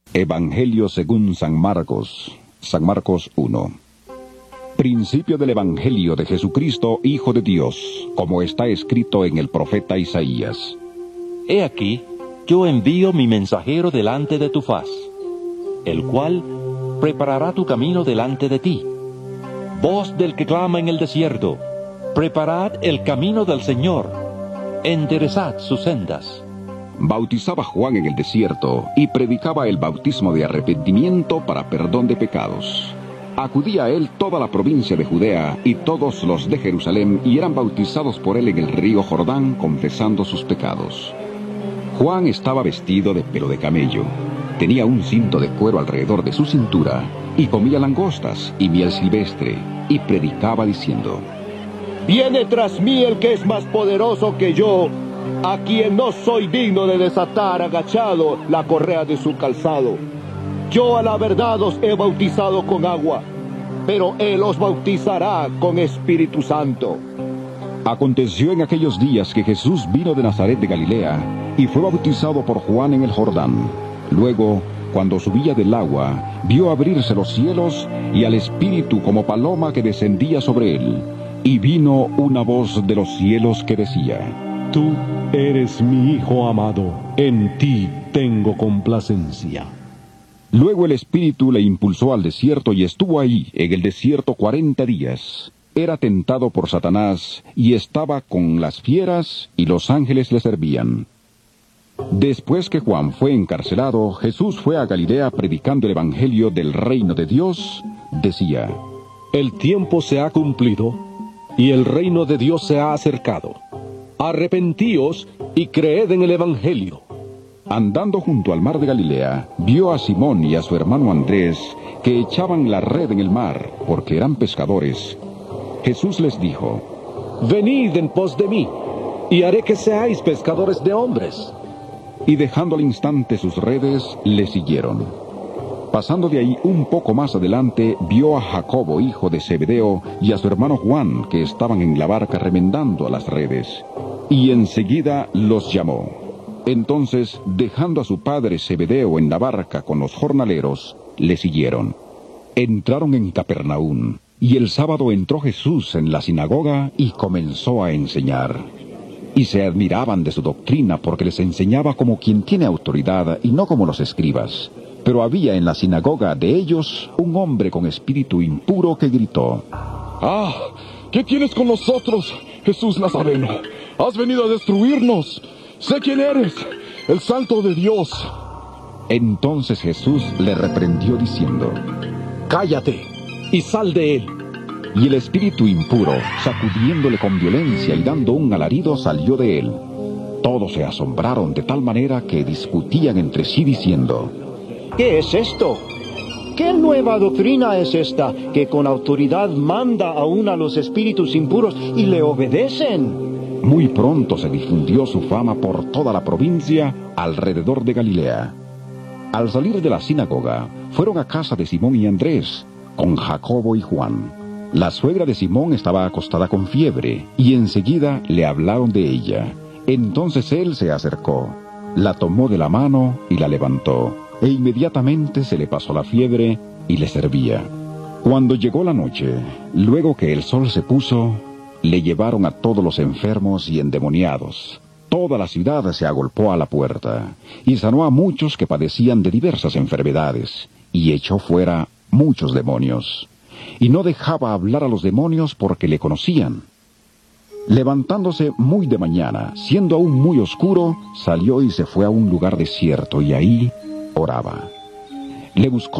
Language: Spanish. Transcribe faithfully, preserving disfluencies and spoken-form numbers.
Evangelio según San Marcos, San Marcos uno. Principio del Evangelio de Jesucristo, Hijo de Dios, como está escrito en el profeta Isaías. He aquí, yo envío mi mensajero delante de tu faz, el cual preparará tu camino delante de ti. Voz del que clama en el desierto, preparad el camino del Señor, enderezad sus sendas. Bautizaba Juan en el desierto y predicaba el bautismo de arrepentimiento para perdón de pecados. Acudía a él toda la provincia de Judea y todos los de Jerusalén y eran bautizados por él en el río Jordán, confesando sus pecados. Juan estaba vestido de pelo de camello, tenía un cinto de cuero alrededor de su cintura y comía langostas y miel silvestre y predicaba diciendo: Viene tras mí el que es más poderoso que yo, a quien no soy digno de desatar agachado la correa de su calzado. Yo a la verdad os he bautizado con agua, pero él os bautizará con Espíritu Santo. Aconteció en aquellos días que Jesús vino de Nazaret de Galilea y fue bautizado por Juan en el Jordán. Luego, cuando subía del agua, vio abrirse los cielos y al Espíritu como paloma que descendía sobre él. Y vino una voz de los cielos que decía: Tú eres mi Hijo amado, en ti tengo complacencia. Luego el Espíritu le impulsó al desierto y estuvo ahí, en el desierto cuarenta días. Era tentado por Satanás y estaba con las fieras y los ángeles le servían. Después que Juan fue encarcelado, Jesús fue a Galilea predicando el Evangelio del reino de Dios. Decía: El tiempo se ha cumplido y el reino de Dios se ha acercado. Arrepentíos y creed en el Evangelio. Andando junto al mar de Galilea, vio a Simón y a su hermano Andrés, que echaban la red en el mar, porque eran pescadores. Jesús les dijo: Venid en pos de mí, y haré que seáis pescadores de hombres. Y dejando al instante sus redes, le siguieron. Pasando de ahí un poco más adelante, vio a Jacobo, hijo de Zebedeo, y a su hermano Juan, que estaban en la barca remendando a las redes. Y enseguida los llamó. Entonces, dejando a su padre Zebedeo en la barca con los jornaleros, le siguieron. Entraron en Capernaum, y el sábado entró Jesús en la sinagoga y comenzó a enseñar. Y se admiraban de su doctrina, porque les enseñaba como quien tiene autoridad y no como los escribas. Pero había en la sinagoga de ellos un hombre con espíritu impuro que gritó: ¡Ah! ¿Qué tienes con nosotros, Jesús Nazareno? ¿Has venido a destruirnos? Sé quién eres, el Santo de Dios. Entonces Jesús le reprendió diciendo: Cállate y sal de él. Y el espíritu impuro, sacudiéndole con violencia y dando un alarido, salió de él. Todos se asombraron de tal manera que discutían entre sí diciendo: ¿Qué es esto? ¿Qué nueva doctrina es esta, que con autoridad manda aún a los espíritus impuros y le obedecen? Muy pronto se difundió su fama por toda la provincia alrededor de Galilea. Al salir de la sinagoga, fueron a casa de Simón y Andrés, con Jacobo y Juan. La suegra de Simón estaba acostada con fiebre, y enseguida le hablaron de ella. Entonces él se acercó, la tomó de la mano y la levantó, e inmediatamente se le pasó la fiebre y le servía. Cuando llegó la noche, luego que el sol se puso, le llevaron a todos los enfermos y endemoniados. Toda la ciudad se agolpó a la puerta, y sanó a muchos que padecían de diversas enfermedades, y echó fuera muchos demonios. Y no dejaba hablar a los demonios porque le conocían. Levantándose muy de mañana, siendo aún muy oscuro, salió y se fue a un lugar desierto, y ahí oraba. Le buscó